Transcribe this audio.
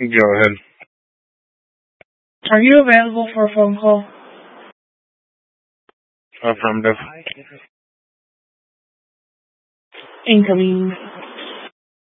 Go ahead. Are you available for a phone call? Affirmative. Incoming.